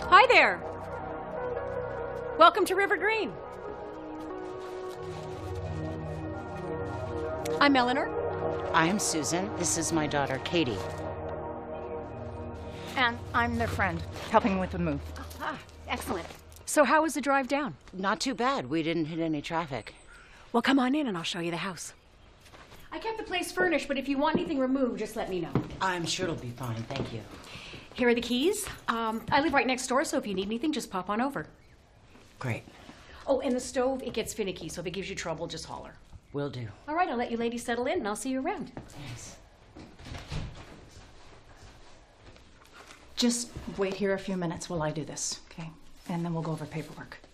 Hi there. Welcome to River Green. I'm Eleanor. I'm Susan. This is my daughter, Katie. And I'm their friend, helping with the move. Excellent. So how was the drive down? Not too bad. We didn't hit any traffic. Well, come on in and I'll show you the house. I kept the place furnished, but if you want anything removed, just let me know. I'm sure it'll be fine, thank you. Here are the keys. I live right next door, so if you need anything, just pop on over. Great. Oh, and the stove, it gets finicky, so if it gives you trouble, just holler. Will do. All right, I'll let you ladies settle in, and I'll see you around. Thanks. Just wait here a few minutes while I do this, okay? And then we'll go over paperwork.